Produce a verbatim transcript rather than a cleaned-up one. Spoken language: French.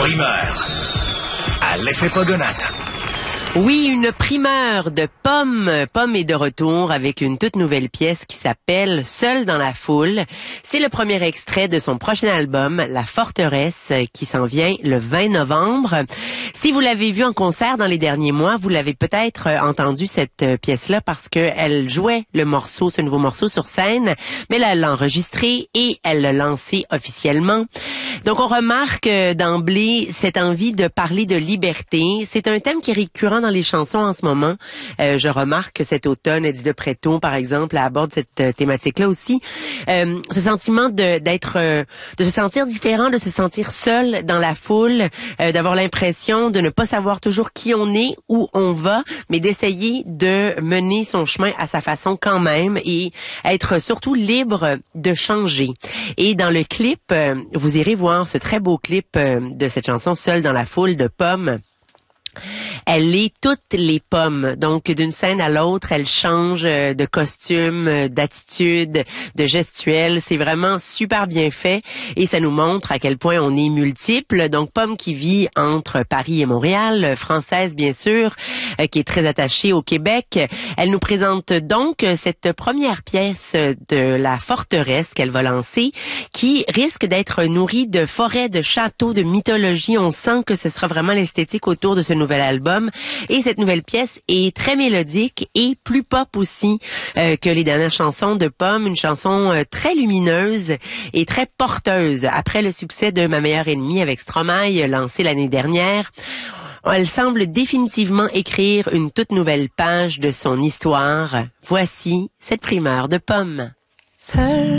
Primeur à l'effet Pogonate. Oui, une primeur de Pomme. Pomme est de retour avec une toute nouvelle pièce qui s'appelle Seul dans la foule. C'est le premier extrait de son prochain album, La Forteresse, qui s'en vient le vingt novembre. Si vous l'avez vu en concert dans les derniers mois, vous l'avez peut-être entendu cette pièce-là parce qu'elle jouait le morceau, ce nouveau morceau sur scène, mais là, elle l'a enregistré et elle l'a lancé officiellement. Donc, on remarque d'emblée cette envie de parler de liberté. C'est un thème qui est récurrent dans les chansons en ce moment. Euh, je remarque que cet automne, Eddie de Pretto, par exemple, aborde cette euh, thématique-là aussi. Euh, ce sentiment de d'être, euh, de se sentir différent, de se sentir seul dans la foule, euh, d'avoir l'impression de ne pas savoir toujours qui on est, où on va, mais d'essayer de mener son chemin à sa façon quand même et être surtout libre de changer. Et dans le clip, euh, vous irez voir ce très beau clip euh, de cette chanson Seul dans la foule de Pomme. Elle est toutes les pommes. Donc, d'une scène à l'autre, elle change de costume, d'attitude, de gestuelle. C'est vraiment super bien fait et ça nous montre à quel point on est multiple. Donc, Pomme qui vit entre Paris et Montréal, française bien sûr, qui est très attachée au Québec. Elle nous présente donc cette première pièce de La Forteresse qu'elle va lancer, qui risque d'être nourrie de forêts, de châteaux, de mythologie. On sent que ce sera vraiment l'esthétique autour de ce nouvel album. Et cette nouvelle pièce est très mélodique et plus pop aussi euh, que les dernières chansons de Pomme. Une chanson euh, très lumineuse et très porteuse. Après le succès de Ma meilleure ennemie avec Stromae, lancé l'année dernière, elle semble définitivement écrire une toute nouvelle page de son histoire. Voici cette primeur de Pomme. Seul